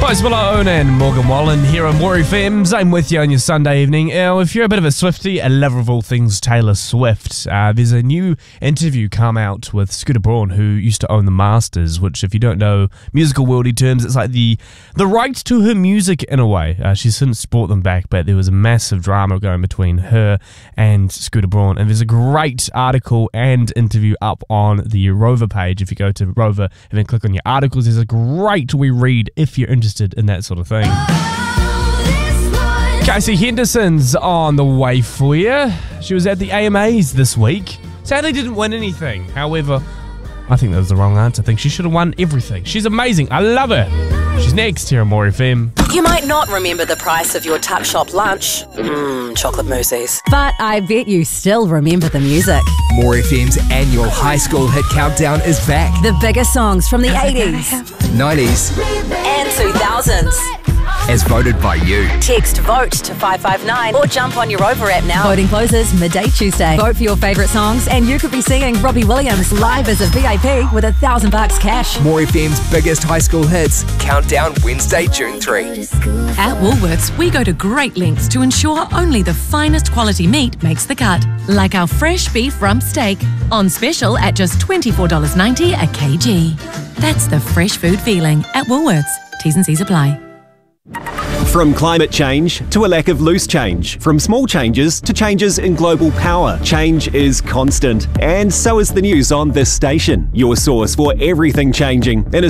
Post Malone and Morgan Wallen here on War FM's. I'm with you on your Sunday evening. Now, if you're a bit of a Swiftie, a lover of all things Taylor Swift, there's a new interview come out with Scooter Braun, who used to own the Masters, which, if you don't know musical worldy terms, it's like the rights to her music in a way. She's since brought them back, but there was a massive drama going between her and Scooter Braun. And there's a great article and interview up on the Rover page. If you go to Rover and then click on your articles, there's a great wee read if you're interested in that sort of thing. Casey Henderson's on the way for you. She was at the AMAs this week. Sadly didn't win anything. However, I think that was the wrong answer. I think she should have won everything. She's amazing. I love her. She's next here on More FM. You might not remember the price of your Tuck Shop lunch. Chocolate mousses. But I bet you still remember the music. More FM's annual high school hit countdown is back. The biggest songs from the 80s, 90s And 2000s. as voted by you. Text VOTE to 559 or jump on your Rover app now. Voting closes midday Tuesday. Vote for your favourite songs and you could be seeing Robbie Williams live as a VIP with $1,000 cash. More FM's biggest high school hits countdown Wednesday, June 3. At Woolworths, we go to great lengths to ensure only the finest quality meat makes the cut. Like our fresh beef rump steak, on special at just $24.90 a kg. That's the fresh food feeling at Woolworths. T's and C's apply. From climate change to a lack of loose change, from small changes to changes in global power, change is constant. And so is the news on this station, your source for everything changing in a